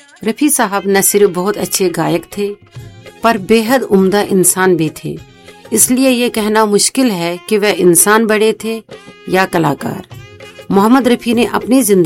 रफी साहब न सिर्फ बहुत अच्छे गायक थे पर बेहद उम्दा इंसान भी थे। इसलिए ये कहना मुश्किल है कि वह इंसान बड़े थे या कलाकार। मोहम्मद रफी ने अपनी जिंदगी